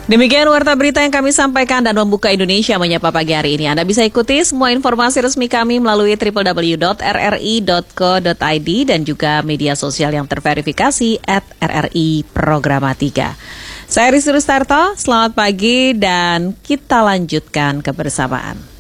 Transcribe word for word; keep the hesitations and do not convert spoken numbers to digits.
Demikian warta berita yang kami sampaikan dan membuka Indonesia Menyapa pagi hari ini. Anda bisa ikuti semua informasi resmi kami melalui w w w dot r r i dot co dot i d dan juga media sosial yang terverifikasi at r r i programa tiga. Saya Rizky Rustarto, selamat pagi dan kita lanjutkan kebersamaan.